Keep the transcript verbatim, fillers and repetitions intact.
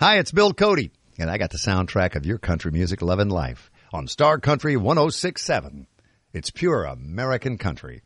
Hi, it's Bill Cody, and I got the soundtrack of your country music loving life on Star Country one oh six point seven. It's pure American country.